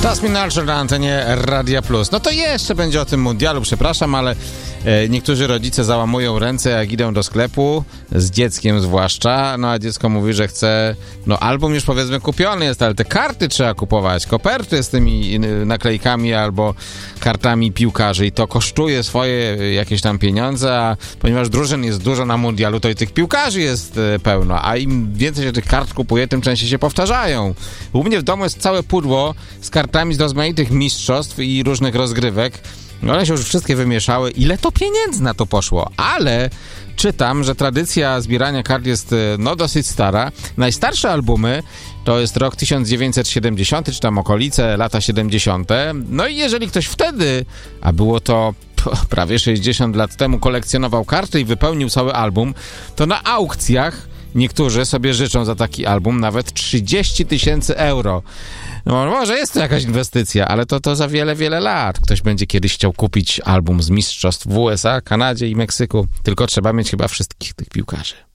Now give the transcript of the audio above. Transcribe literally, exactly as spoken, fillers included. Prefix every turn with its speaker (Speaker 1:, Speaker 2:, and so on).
Speaker 1: Czas minalczy na antenie Radia Plus. No to jeszcze będzie o tym mundialu, przepraszam, ale e, niektórzy rodzice załamują ręce, jak idą do sklepu, z dzieckiem zwłaszcza, no a dziecko mówi, że chce, no album już powiedzmy kupiony jest, ale te karty trzeba kupować, koperty z tymi naklejkami albo kartami piłkarzy i to kosztuje swoje jakieś tam pieniądze, a ponieważ drużyn jest dużo na mundialu, to i tych piłkarzy jest e, pełno, a im więcej się tych kart kupuje, tym częściej się powtarzają. U mnie w domu jest całe pudło z kartami z rozmaitych mistrzostw i różnych rozgrywek. One się już wszystkie wymieszały. Ile to pieniędzy na to poszło? Ale czytam, że tradycja zbierania kart jest no dosyć stara. Najstarsze albumy to jest rok tysiąc dziewięćset siedemdziesiąty, czy tam okolice, lata siedemdziesiąte. No i jeżeli ktoś wtedy, a było to prawie sześćdziesiąt lat temu, kolekcjonował karty i wypełnił cały album, to na aukcjach niektórzy sobie życzą za taki album nawet trzydzieści tysięcy euro. No może jest to jakaś inwestycja, ale to, to za wiele, wiele lat. Ktoś będzie kiedyś chciał kupić album z mistrzostw w U S A, Kanadzie i Meksyku. Tylko trzeba mieć chyba wszystkich tych piłkarzy.